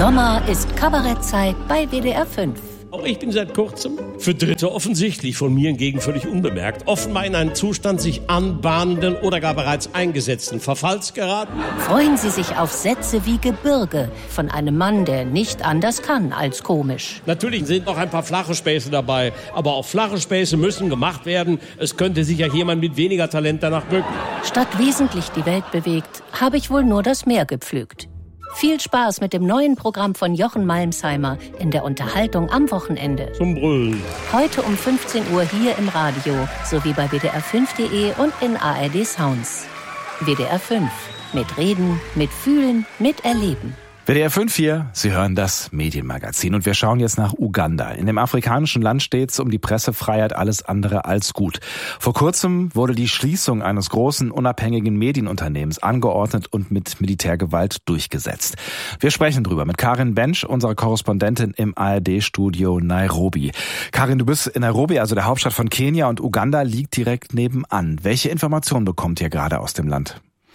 Sommer ist Kabarettzeit bei WDR 5. Auch ich bin seit kurzem, für Dritte offensichtlich, von mir hingegen völlig unbemerkt, offenbar in einen Zustand sich anbahnenden oder gar bereits eingesetzten Verfalls geraten. Freuen Sie sich auf Sätze wie Gebirge von einem Mann, der nicht anders kann als komisch. Natürlich sind noch ein paar flache Späße dabei, aber auch flache Späße müssen gemacht werden. Es könnte sich ja jemand mit weniger Talent danach bücken. Statt wesentlich die Welt bewegt, habe ich wohl nur das Meer gepflügt. Viel Spaß mit dem neuen Programm von Jochen Malmsheimer in der Unterhaltung am Wochenende. Zum Brüllen. Heute um 15 Uhr hier im Radio, sowie bei wdr5.de und in ARD Sounds. WDR 5. Mit Reden, mit Fühlen, mit Erleben. WDR 5 hier, Sie hören das Medienmagazin und wir schauen jetzt nach Uganda. In dem afrikanischen Land steht es um die Pressefreiheit alles andere als gut. Vor kurzem wurde die Schließung eines großen unabhängigen Medienunternehmens angeordnet und mit Militärgewalt durchgesetzt. Wir sprechen drüber mit Karin Bench, unserer Korrespondentin im ARD-Studio Nairobi. Karin, du bist in Nairobi, also der Hauptstadt von Kenia, und Uganda liegt direkt nebenan. Welche Informationen bekommt ihr gerade aus dem Land?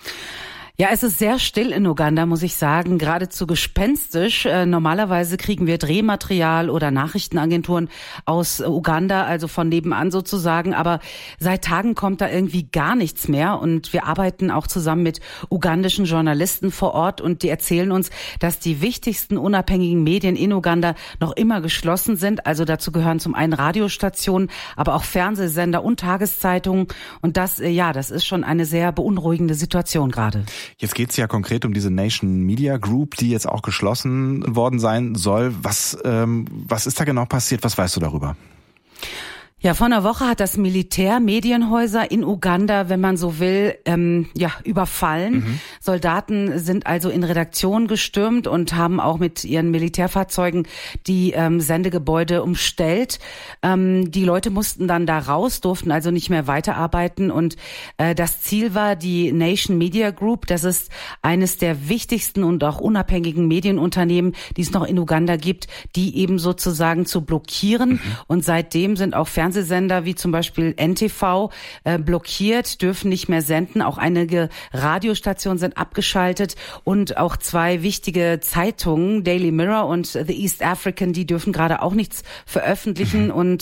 Ja, es ist sehr still in Uganda, muss ich sagen, geradezu gespenstisch. Normalerweise kriegen wir Drehmaterial oder Nachrichtenagenturen aus Uganda, also von nebenan sozusagen, aber seit Tagen kommt da irgendwie gar nichts mehr und wir arbeiten auch zusammen mit ugandischen Journalisten vor Ort und die erzählen uns, dass die wichtigsten unabhängigen Medien in Uganda noch immer geschlossen sind. Also dazu gehören zum einen Radiostationen, aber auch Fernsehsender und Tageszeitungen und das ist schon eine sehr beunruhigende Situation gerade. Jetzt geht es ja konkret um diese Nation Media Group, die jetzt auch geschlossen worden sein soll. Was ist da genau passiert? Was weißt du darüber? Ja, vor einer Woche hat das Militär Medienhäuser in Uganda, wenn man so will, überfallen. Soldaten sind also in Redaktionen gestürmt und haben auch mit ihren Militärfahrzeugen die Sendegebäude umstellt. Die Leute mussten dann da raus, durften also nicht mehr weiterarbeiten und das Ziel war die Nation Media Group. Das ist eines der wichtigsten und auch unabhängigen Medienunternehmen, die es noch in Uganda gibt, die eben sozusagen zu blockieren. Und seitdem sind auch Fernsehsender wie zum Beispiel NTV blockiert, dürfen nicht mehr senden. Auch einige Radiostationen sind abgeschaltet und auch zwei wichtige Zeitungen, Daily Mirror und The East African, die dürfen gerade auch nichts veröffentlichen. Und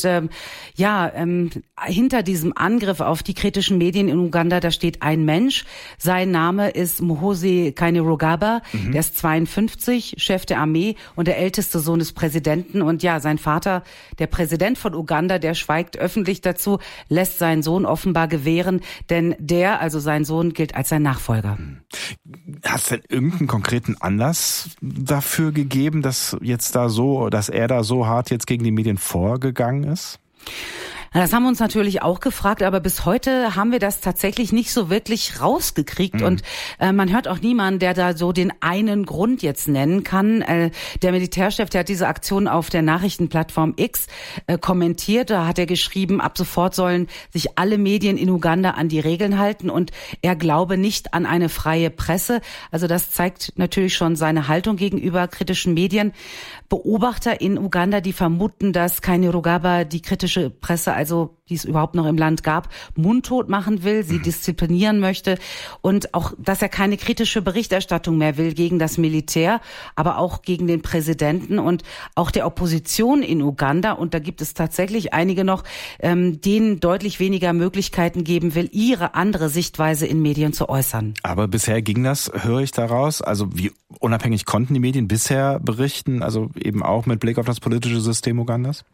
hinter diesem Angriff auf die kritischen Medien in Uganda, da steht ein Mensch. Sein Name ist Muhoozi Kainerugaba. Der ist 52, Chef der Armee und der älteste Sohn des Präsidenten. Und ja, sein Vater, der Präsident von Uganda, der schweigt öffentlich dazu, lässt seinen Sohn offenbar gewähren, denn sein Sohn gilt als sein Nachfolger. Hat es denn irgendeinen konkreten Anlass dafür gegeben, dass er da so hart jetzt gegen die Medien vorgegangen ist? Das haben wir uns natürlich auch gefragt, aber bis heute haben wir das tatsächlich nicht so wirklich rausgekriegt und man hört auch niemanden, der da so den einen Grund jetzt nennen kann. Der Militärchef, der hat diese Aktion auf der Nachrichtenplattform X kommentiert, da hat er geschrieben, ab sofort sollen sich alle Medien in Uganda an die Regeln halten und er glaube nicht an eine freie Presse. Also das zeigt natürlich schon seine Haltung gegenüber kritischen Medien. Beobachter in Uganda, die vermuten, dass Kainerugaba die kritische Presse, also die es überhaupt noch im Land gab, mundtot machen will, sie disziplinieren möchte und auch, dass er keine kritische Berichterstattung mehr will gegen das Militär, aber auch gegen den Präsidenten und auch der Opposition in Uganda. Und da gibt es tatsächlich einige noch, denen deutlich weniger Möglichkeiten geben will, ihre andere Sichtweise in Medien zu äußern. Aber bisher ging das, höre ich daraus. Also wie unabhängig konnten die Medien bisher berichten, also eben auch mit Blick auf das politische System Ugandas?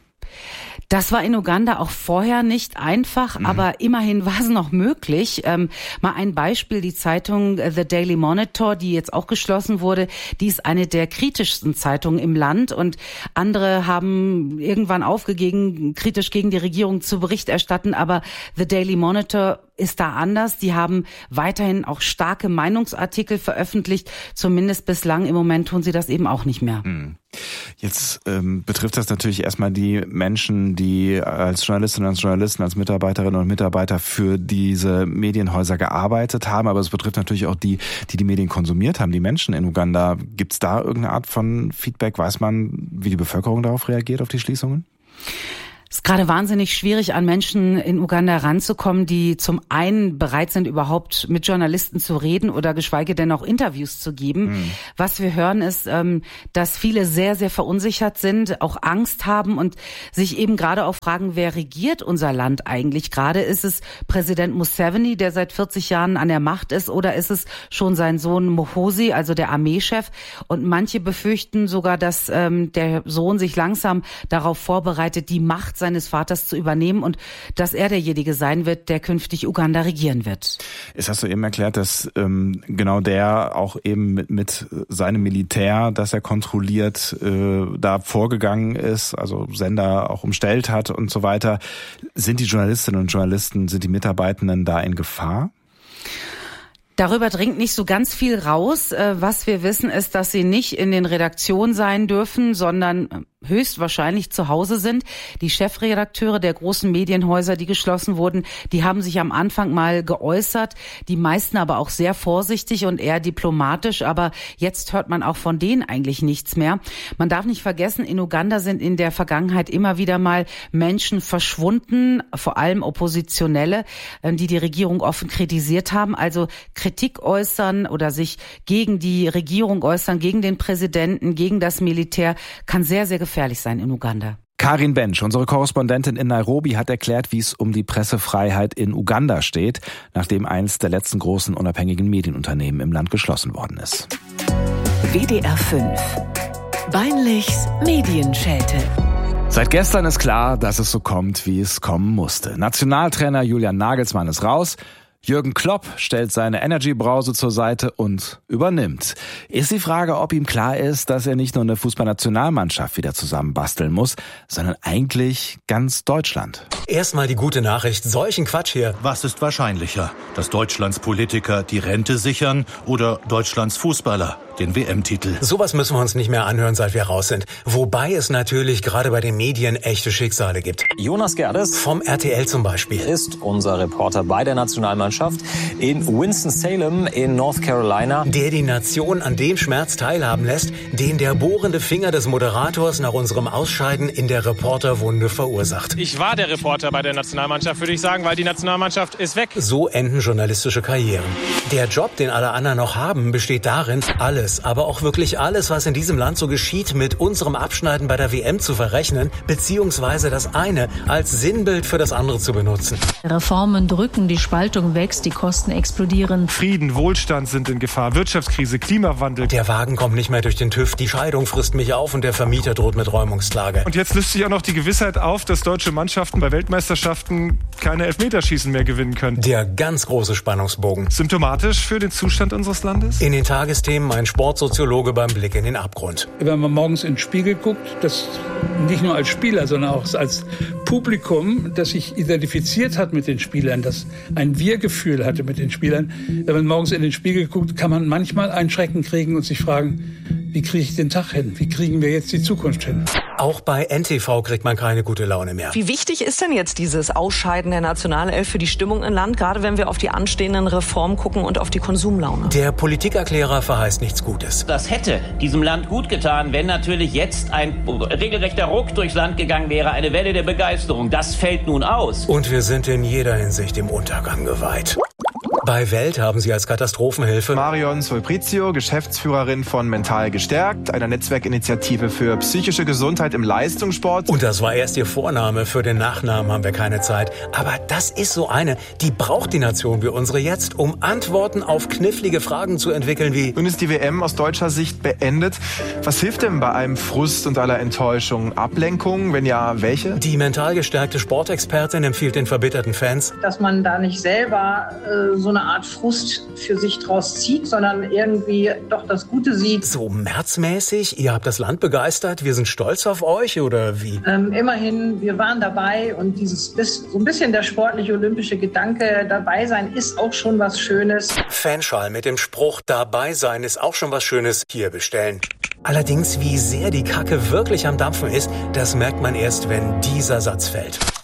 Das war in Uganda auch vorher nicht einfach, aber immerhin war es noch möglich. Mal ein Beispiel, die Zeitung The Daily Monitor, die jetzt auch geschlossen wurde, die ist eine der kritischsten Zeitungen im Land und andere haben irgendwann aufgegeben, kritisch gegen die Regierung zu Bericht erstatten, aber The Daily Monitor ist da anders. Die haben weiterhin auch starke Meinungsartikel veröffentlicht, zumindest bislang. Im Moment tun sie das eben auch nicht mehr. Jetzt betrifft das natürlich erstmal die Menschen, die als Journalistinnen und Journalisten, als Mitarbeiterinnen und Mitarbeiter für diese Medienhäuser gearbeitet haben, aber es betrifft natürlich auch die Medien konsumiert haben, die Menschen in Uganda. Gibt es da irgendeine Art von Feedback? Weiß man, wie die Bevölkerung darauf reagiert, auf die Schließungen? Es ist gerade wahnsinnig schwierig, an Menschen in Uganda ranzukommen, die zum einen bereit sind, überhaupt mit Journalisten zu reden oder geschweige denn auch Interviews zu geben. Was wir hören ist, dass viele sehr, sehr verunsichert sind, auch Angst haben und sich eben gerade auch fragen, wer regiert unser Land eigentlich gerade? Ist es Präsident Museveni, der seit 40 Jahren an der Macht ist, oder ist es schon sein Sohn Muhoozi, also der Armeechef? Und manche befürchten sogar, dass der Sohn sich langsam darauf vorbereitet, die Macht seines Vaters zu übernehmen und dass er derjenige sein wird, der künftig Uganda regieren wird. Jetzt hast du eben erklärt, dass genau der auch eben mit seinem Militär, das er kontrolliert, da vorgegangen ist, also Sender auch umstellt hat und so weiter. Sind die Journalistinnen und Journalisten, sind die Mitarbeitenden da in Gefahr? Darüber dringt nicht so ganz viel raus. Was wir wissen, ist, dass sie nicht in den Redaktionen sein dürfen, sondern höchstwahrscheinlich zu Hause sind. Die Chefredakteure der großen Medienhäuser, die geschlossen wurden, die haben sich am Anfang mal geäußert, die meisten aber auch sehr vorsichtig und eher diplomatisch, aber jetzt hört man auch von denen eigentlich nichts mehr. Man darf nicht vergessen, in Uganda sind in der Vergangenheit immer wieder mal Menschen verschwunden, vor allem Oppositionelle, die Regierung offen kritisiert haben, also Kritik äußern oder sich gegen die Regierung äußern, gegen den Präsidenten, gegen das Militär, kann sehr, sehr gefährlich sein in Uganda. Karin Bensch, unsere Korrespondentin in Nairobi, hat erklärt, wie es um die Pressefreiheit in Uganda steht, nachdem eines der letzten großen unabhängigen Medienunternehmen im Land geschlossen worden ist. WDR 5. Beinlichs Medienschelte. Seit gestern ist klar, dass es so kommt, wie es kommen musste. Nationaltrainer Julian Nagelsmann ist raus. Jürgen Klopp stellt seine Energy-Brause zur Seite und übernimmt. Ist die Frage, ob ihm klar ist, dass er nicht nur eine Fußballnationalmannschaft wieder zusammenbasteln muss, sondern eigentlich ganz Deutschland. Erstmal die gute Nachricht, solchen Quatsch hier. Was ist wahrscheinlicher, dass Deutschlands Politiker die Rente sichern oder Deutschlands Fußballer den WM-Titel? Sowas müssen wir uns nicht mehr anhören, seit wir raus sind. Wobei es natürlich gerade bei den Medien echte Schicksale gibt. Jonas Gerdes vom RTL zum Beispiel ist unser Reporter bei der Nationalmannschaft in Winston-Salem in North Carolina, der die Nation an dem Schmerz teilhaben lässt, den der bohrende Finger des Moderators nach unserem Ausscheiden in der Reporterwunde verursacht. Ich war der Reporter bei der Nationalmannschaft, würde ich sagen, weil die Nationalmannschaft ist weg. So enden journalistische Karrieren. Der Job, den alle anderen noch haben, besteht darin, alles, aber auch wirklich alles, was in diesem Land so geschieht, mit unserem Abschneiden bei der WM zu verrechnen, beziehungsweise das eine als Sinnbild für das andere zu benutzen. Reformen drücken, die Spaltung wächst, die Kosten explodieren. Frieden, Wohlstand sind in Gefahr, Wirtschaftskrise, Klimawandel. Der Wagen kommt nicht mehr durch den TÜV, die Scheidung frisst mich auf und der Vermieter droht mit Räumungsklage. Und jetzt löst sich auch noch die Gewissheit auf, dass deutsche Mannschaften bei Weltmeisterschaften keine Elfmeterschießen mehr gewinnen können. Der ganz große Spannungsbogen. Symptomatisch für den Zustand unseres Landes? In den Tagesthemen ein Sportsoziologe beim Blick in den Abgrund. Wenn man morgens in den Spiegel guckt, das nicht nur als Spieler, sondern auch als Publikum, das sich identifiziert hat mit den Spielern, das ein Wir-Gefühl hatte mit den Spielern. Wenn man morgens in den Spiegel guckt, kann man manchmal einen Schrecken kriegen und sich fragen, wie kriege ich den Tag hin? Wie kriegen wir jetzt die Zukunft hin? Auch bei NTV kriegt man keine gute Laune mehr. Wie wichtig ist denn jetzt dieses Ausscheiden der Nationalelf für die Stimmung im Land, gerade wenn wir auf die anstehenden Reformen gucken und auf die Konsumlaune? Der Politikerklärer verheißt nichts Gutes. Das hätte diesem Land gut getan, wenn natürlich jetzt ein regelrechter Ruck durchs Land gegangen wäre, eine Welle der Begeisterung. Das fällt nun aus. Und wir sind in jeder Hinsicht dem Untergang geweiht. Bei Welt haben sie als Katastrophenhilfe Marion Solprizio, Geschäftsführerin von Mental Gestärkt, einer Netzwerkinitiative für psychische Gesundheit im Leistungssport. Und das war erst ihr Vorname, für den Nachnamen haben wir keine Zeit. Aber das ist so eine, die braucht die Nation wie unsere jetzt, um Antworten auf knifflige Fragen zu entwickeln wie: Nun ist die WM aus deutscher Sicht beendet. Was hilft denn bei einem Frust und aller Enttäuschung? Ablenkung? Wenn ja, welche? Die mental gestärkte Sportexpertin empfiehlt den verbitterten Fans, dass man da nicht selber so eine Art Frust für sich draus zieht, sondern irgendwie doch das Gute sieht. So märzmäßig? Ihr habt das Land begeistert? Wir sind stolz auf euch oder wie? Immerhin, wir waren dabei und so ein bisschen der sportliche olympische Gedanke, dabei sein ist auch schon was Schönes. Fanschal mit dem Spruch, dabei sein ist auch schon was Schönes, hier bestellen. Allerdings, wie sehr die Kacke wirklich am Dampfen ist, das merkt man erst, wenn dieser Satz fällt.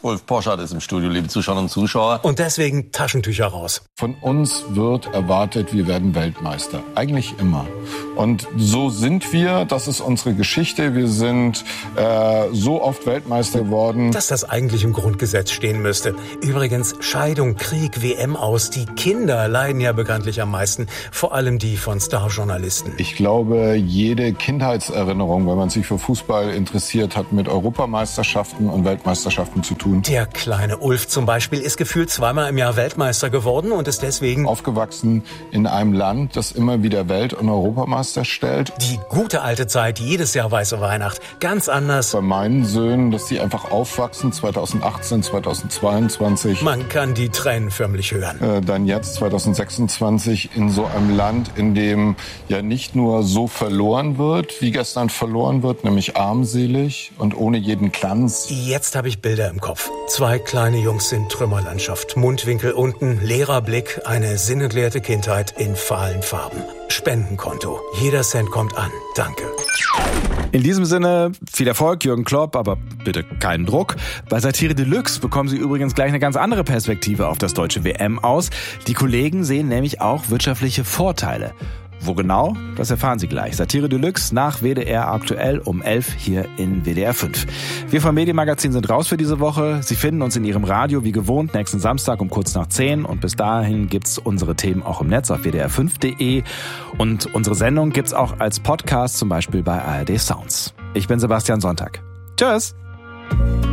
Ulf Poschardt ist im Studio, liebe Zuschauerinnen und Zuschauer. Und deswegen Taschentücher raus. Von uns wird erwartet, wir werden Weltmeister. Eigentlich immer. Und so sind wir, das ist unsere Geschichte. Wir sind so oft Weltmeister geworden. Dass das eigentlich im Grundgesetz stehen müsste. Übrigens, Scheidung, Krieg, WM aus. Die Kinder leiden ja bekanntlich am meisten. Vor allem die von Starjournalisten. Ich glaube, jede Kindheitserinnerung, wenn man sich für Fußball interessiert, hat mit Europameisterschaften und Weltmeisterschaften zu tun. Der kleine Ulf zum Beispiel ist gefühlt 2-mal im Jahr Weltmeister geworden und ist deswegen aufgewachsen in einem Land, das immer wieder Welt- und Europameister stellt. Die gute alte Zeit, jedes Jahr weiße Weihnacht. Ganz anders. Bei meinen Söhnen, dass die einfach aufwachsen, 2018, 2022. Man kann die Tränen förmlich hören. Dann jetzt, 2026, in so einem Land, in dem ja nicht nur so verloren wird, wie gestern verloren wird, nämlich armselig und ohne jeden Glanz. Jetzt habe ich Bilder im Kopf. 2 kleine Jungs in Trümmerlandschaft. Mundwinkel unten, leerer Blick, eine sinnentleerte Kindheit in fahlen Farben. Spendenkonto. Jeder Cent kommt an. Danke. In diesem Sinne, viel Erfolg, Jürgen Klopp, aber bitte keinen Druck. Bei Satire Deluxe bekommen Sie übrigens gleich eine ganz andere Perspektive auf das deutsche WM aus. Die Kollegen sehen nämlich auch wirtschaftliche Vorteile. Wo genau? Das erfahren Sie gleich. Satire Deluxe nach WDR aktuell um 11 hier in WDR 5. Wir vom Medienmagazin sind raus für diese Woche. Sie finden uns in Ihrem Radio wie gewohnt nächsten Samstag um kurz nach 10. Und bis dahin gibt's unsere Themen auch im Netz auf wdr5.de. Und unsere Sendung gibt's auch als Podcast, zum Beispiel bei ARD Sounds. Ich bin Sebastian Sonntag. Tschüss!